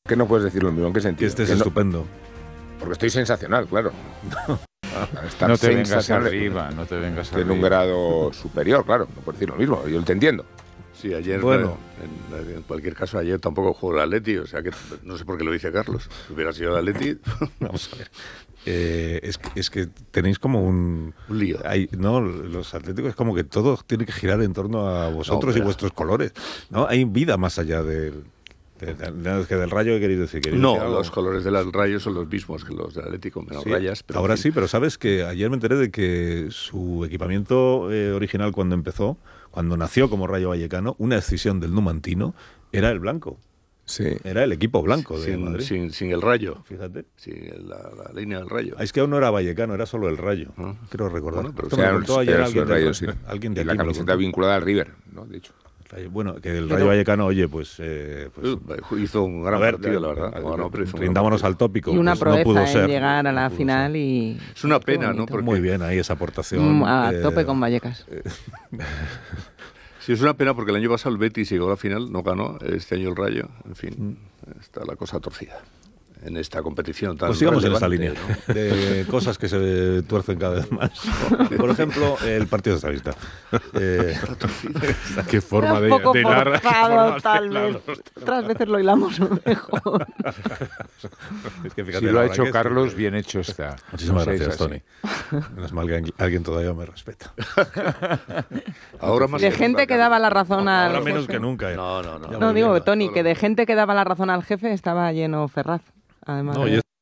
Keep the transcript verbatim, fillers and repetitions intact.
Que no puedes decir lo mismo, ¿en qué Que sentido? este es Que no- estupendo. porque estoy sensacional, claro. Estar No te vengas sensacional arriba, no te vengas en arriba. un grado superior, claro, no puedo decir lo mismo, yo te entiendo. Sí, ayer, Bueno. en, en cualquier caso, ayer tampoco jugó el Atleti, o sea que no sé por qué lo dice Carlos. Si hubiera sido el Atleti, Vamos a ver. Eh, es, que- es que tenéis como un... un lío. Hay, no, los atléticos es como que todo tiene que girar en torno a vosotros No, y pero- vuestros colores. ¿No? Hay vida más allá del... de- de- de- que del Rayo, ¿qué queréis decir? ¿Queréis No, decir algo? los colores del Rayo son los mismos que los del Atlético, menos Sí, rayas. Pero ahora en fin. sí, pero sabes que ayer me enteré de que su equipamiento eh, original cuando empezó, cuando nació como Rayo Vallecano, una decisión del Numantino era el blanco. Sí. Era el equipo blanco de sin, Madrid. sin, sin el Rayo, Fíjate. sin el- la, la línea del Rayo. Ah, es que aún no era Vallecano, era solo el Rayo. Ah. Creo recordar. Bueno, pero Esto o me sea, lo contó ayer Era alguien, el Rayo, del- sí. alguien de Y la aquí me lo camiseta contó. vinculada al River, ¿no? De hecho. Rayo- Bueno, que el Pero- Rayo Vallecano, oye, pues... eh, pues Uh, hizo un gran a ver, partido, la eh, verdad. eh, Bueno, pero hizo un gran rindámonos partido. al tópico. Y una pues no pudo proeza ser. en llegar a No la pudo final ser. y... Es una Qué pena, ¿no? bonito. Porque Muy bien ahí esa aportación. Mm, a eh, tope con Vallecas. sí, es una pena porque el año pasado el Betis llegó a la final, no ganó. Este año el Rayo, en fin, está la cosa torcida en esta competición tan Pues sigamos en esta línea relevante, ¿no? de cosas que se tuercen cada vez más. Por ejemplo, el Partido Socialista. Eh, Qué forma de, Era un poco de hilar- qué forzado, forma de tal hilar vez. los temas. Otras veces lo hilamos mejor. es que fíjate, Si la lo ha verdad hecho que es- Carlos, bien hecho está. Muchísimas No sé, gracias, es así. Tony. Menos mal que alguien- alguien todavía me respeta. Ahora más De que gente nunca, que daba la razón al Ahora menos jefe. que nunca. eh. No, no, no. Ya No, muy digo, bien. Tony, que de gente que daba la razón al jefe estaba lleno Ferraz. Además, No, de- y es-